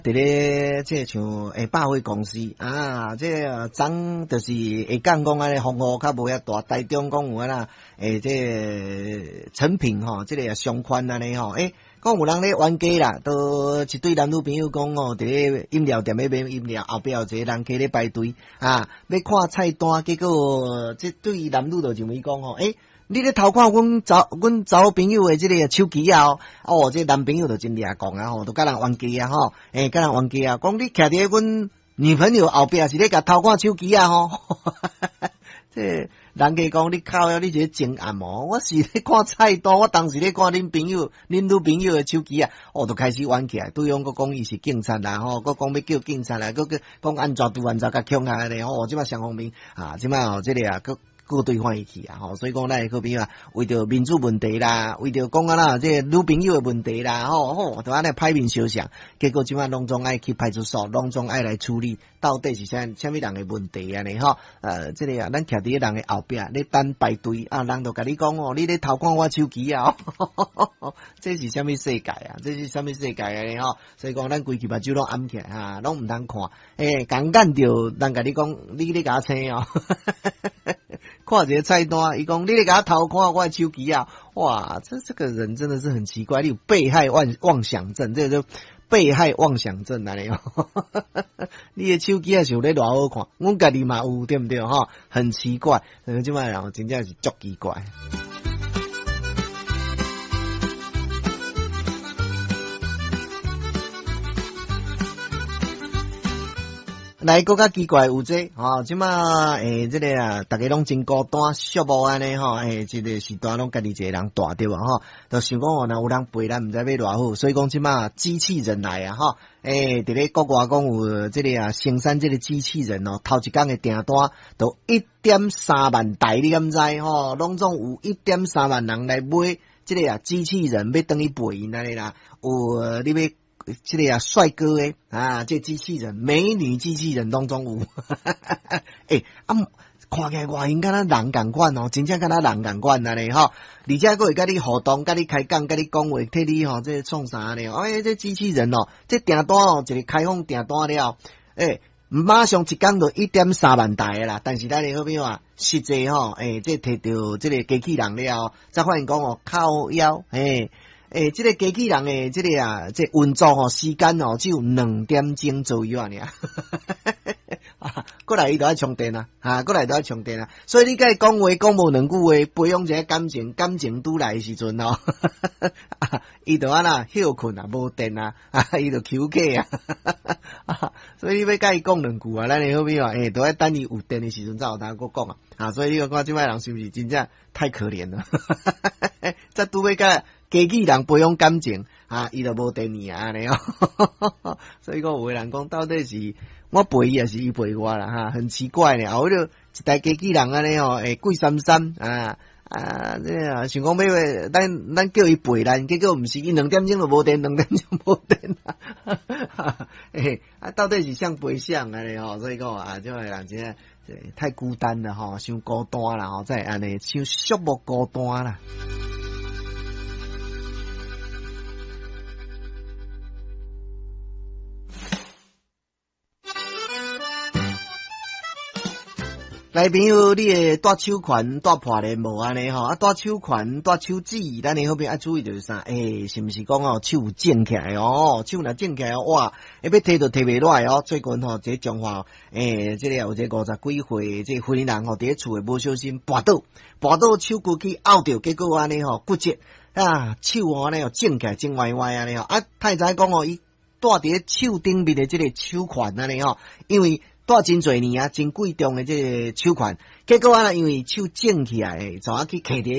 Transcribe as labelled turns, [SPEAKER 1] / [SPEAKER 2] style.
[SPEAKER 1] 伫咧即像百货公司啊，即涨就是会讲安尼服务较无遐大，台中讲有啊即成品吼，即个商圈安尼吼，讲有人咧冤家啦，都一对男女朋友讲哦，伫咧饮料店咧买饮料，后壁有一个人家咧排队啊，要看菜单，结果即对男女就认为讲吼，你咧偷看阮查某朋友的即个手机啊？哦，这男朋友就真厉害讲啊吼，都甲人冤家啊吼，甲人冤家啊，讲你徛伫阮女朋友后壁是咧甲偷看手机啊吼，这人家讲你靠你这真暗哦，我是咧看菜单，我当时咧看恁女朋友的手机啊，都开始冤起来，对方佫讲伊是警察啦吼，佫讲要叫警察啦，佫讲安怎拄安怎甲抢下咧吼，即摆双方面啊，即摆即个啊佫对方一起啊，吼，所以讲咱好比啊，为着民主问题啦，为着讲啊啦，这女朋友的问题啦，吼，都安尼歹面相向，结果即摆拢总爱去派出所，拢总爱来处理，到底是啥物人的问题啊？呢吼，这个啊，咱徛伫人的后壁咧等排队啊，人就甲你讲哦，你咧偷看我手机啊，这是啥物世界啊？这是啥物世界啊？呢吼，所以讲咱规气目睭拢暗起来哈，拢毋通看，刚眼着人甲你讲，你咧甲我青哦。看一个菜单，伊讲你咧甲我偷看我的手机啊！哇，这个人真的是很奇怪，你有被害妄想症，这个就被害妄想症啊！你的手机啊是有咧偌好看，阮家己嘛有对不对哈？很奇怪，即摆人真正是足奇怪。来，更较奇怪有这吼，即马这个啊，大家拢真孤单寂寞安尼吼，这个时段拢家己一个人带对吧吼，就想讲哦，若有人陪咱，毋知要偌好，所以讲即马机器人来啊吼，伫咧国外讲有这个啊，生产这个机器人哦，头一工的订单都1.3万台，你敢知吼？拢总有1.3万人来买这个啊机器人，要等于陪因安尼啦，有你要。这个啊，帅哥啊，这机器人、美女机器人当中有，看起来外形敢若人共款哦，真正敢若人共款安尼吼，而且佫会甲你互动、甲你开讲、甲你讲话，替你吼这创啥呢？这机器人哦，这订单哦，一个开放订单了，马上一工就1.3万台啦，但是咱的好比话，实际吼，这摕到这个机器人了，才发现讲哦，靠腰，这个机器人的这个啊，这运作吼时间哦，只有2点钟左右啊，过来伊就要充电啊，过来就要充电啊，所以你甲伊讲话讲无两句话，培养一个感情拄来的时阵哦，伊就安那休困啊，无电啊，伊就求客啊，所以你要甲伊讲两句啊，咱的好比话，都要等伊有电的时阵才有通佫讲啊，所以你看即摆人是不是真正太可怜了？这拄要甲机器人培养感情啊，伊就无电啊安尼哦，所以讲有个人讲到底是我陪伊还是伊陪我啦很奇怪呢。后头一台机器人安尼哦，贵三三这啊想讲要咱叫伊陪咱，结果毋是伊2点钟就无电，2点钟无电到底是像陪像安尼哦，所以讲啊，这个人真的太孤单了吼，伤孤单啦吼，再安尼伤寂寞孤单啦。来朋友，你的戴手环戴破咧无安尼吼？戴手环戴手指，咱的好边注意就是啥？是毋是讲哦手肿起来哦？手若肿起来哇，要摕就摕袂落来哦。最近吼，这中华这个有这50几岁这婚姻人吼，伫咧厝诶无小心跋倒手骨去拗着，结果安尼吼骨折啊，手安尼吼肿起来肿歪歪安尼吼太知讲哦，伊戴伫咧手顶面的这个手环安尼吼，因为戴真侪年啊，真贵重的这个手环，结果啊，因为手肿起来，就去揢伫